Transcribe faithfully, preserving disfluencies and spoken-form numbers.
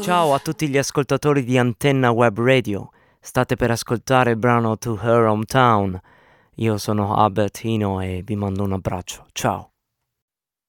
Ciao a tutti gli ascoltatori di Antenna Web Radio. State per ascoltare il brano To Her Hometown. Io sono Albertino e vi mando un abbraccio. Ciao.